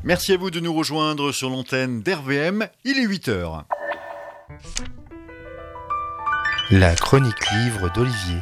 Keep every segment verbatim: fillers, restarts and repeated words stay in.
Merci à vous de nous rejoindre sur l'antenne d'R V M. Il est huit heures. La chronique livre d'Olivier.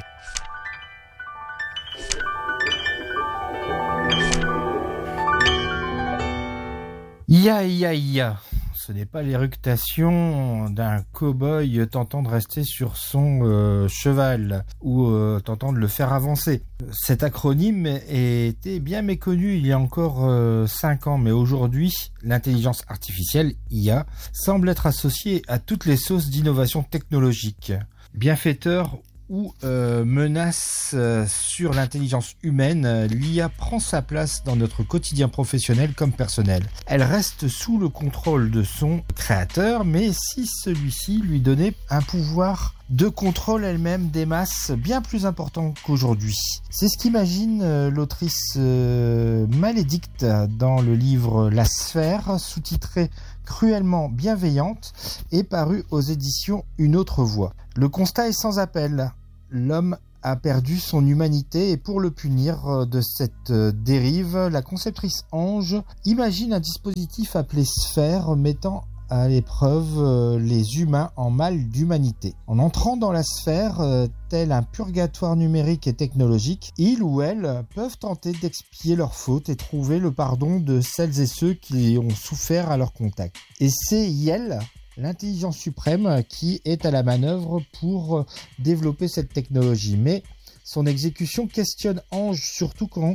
Ya ya ya, ce n'est pas l'éructation d'un cow-boy tentant de rester sur son euh, cheval ou euh, tentant de le faire avancer. Cet acronyme était bien méconnu il y a encore euh, cinq ans, mais aujourd'hui, l'intelligence artificielle, I A, semble être associée à toutes les sauces d'innovation technologique. Bienfaiteur ou euh, menace euh, sur l'intelligence humaine, l'I A prend sa place dans notre quotidien professionnel comme personnel. Elle reste sous le contrôle de son créateur, mais si celui-ci lui donnait un pouvoir de contrôle elle-même des masses bien plus important qu'aujourd'hui. C'est ce qu'imagine euh, l'autrice euh, Malédicte dans le livre La Sphère, sous-titré Cruellement bienveillante et paru aux éditions Une autre voix. Le constat est sans appel. L'homme a perdu son humanité et pour le punir de cette dérive, la conceptrice Ange imagine un dispositif appelé Sphère mettant à l'épreuve les humains en mal d'humanité. En entrant dans la sphère, tel un purgatoire numérique et technologique, ils ou elles peuvent tenter d'expier leurs fautes et trouver le pardon de celles et ceux qui ont souffert à leur contact. Et c'est elle, l'intelligence suprême, qui est à la manœuvre pour développer cette technologie. Mais son exécution questionne Ange, surtout quand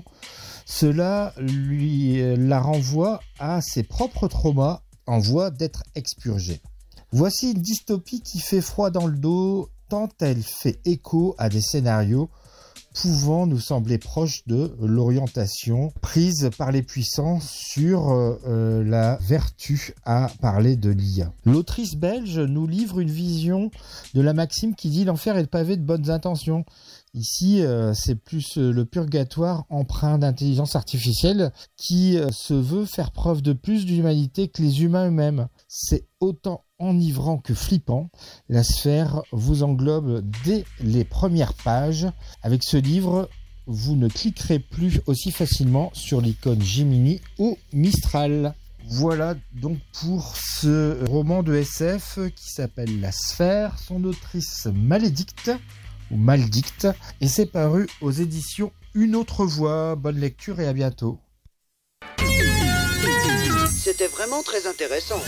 cela lui la renvoie à ses propres traumas en voie d'être expurgée. Voici une dystopie qui fait froid dans le dos, tant elle fait écho à des scénarios pouvant nous sembler proches de l'orientation prise par les puissants sur euh, la vertu à parler de l'I A. L'autrice belge nous livre une vision de la maxime qui dit « L'enfer est pavé de bonnes intentions ». Ici, euh, c'est plus euh, le purgatoire empreint d'intelligence artificielle qui euh, se veut faire preuve de plus d'humanité que les humains eux-mêmes. C'est autant enivrant que flippant. La sphère vous englobe dès les premières pages. Avec ce livre, vous ne cliquerez plus aussi facilement sur l'icône Gemini ou Mistral. Voilà donc pour ce roman de S F qui s'appelle La Sphère. Son autrice Malédicte ou Maldicte, et c'est paru aux éditions Une autre voix. Bonne lecture et à bientôt. C'était vraiment très intéressant.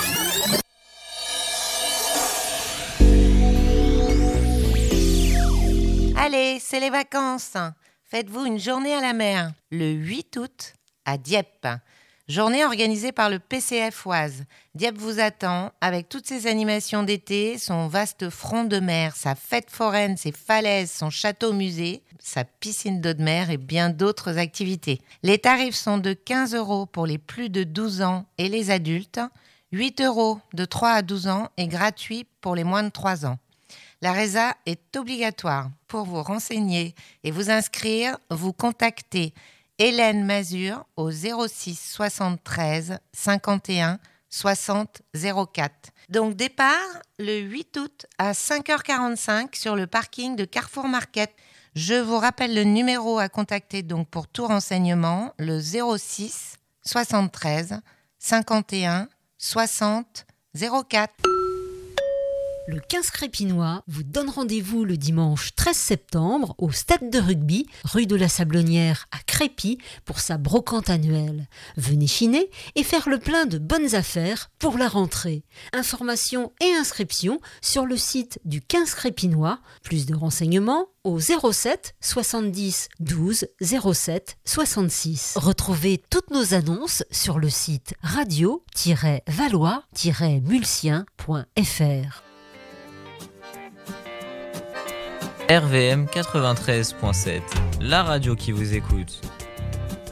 Allez, c'est les vacances. Faites-vous une journée à la mer, le huit août, à Dieppe. Journée organisée par le P C F Oise. Dieppe vous attend avec toutes ses animations d'été, son vaste front de mer, sa fête foraine, ses falaises, son château-musée, sa piscine d'eau de mer et bien d'autres activités. Les tarifs sont de quinze euros pour les plus de douze ans et les adultes, huit euros de trois à douze ans et gratuit pour les moins de trois ans. La résa est obligatoire. Pour vous renseigner et vous inscrire, vous contactez Hélène Mazur au zéro six soixante-treize cinquante et un soixante zéro quatre. Donc départ le huit août à cinq heures quarante-cinq sur le parking de Carrefour Market. Je vous rappelle le numéro à contacter donc pour tout renseignement, le zéro six soixante-treize cinquante et un soixante zéro quatre. Le quinze Crépinois vous donne rendez-vous le dimanche treize septembre au stade de rugby, rue de la Sablonnière à Crépy pour sa brocante annuelle. Venez chiner et faire le plein de bonnes affaires pour la rentrée. Informations et inscriptions sur le site du quinze Crépinois. Plus de renseignements au zéro sept soixante-dix douze zéro sept soixante-six. Retrouvez toutes nos annonces sur le site radio tiret valois tiret mulsien point f r. R V M quatre-vingt-treize point sept, la radio qui vous écoute.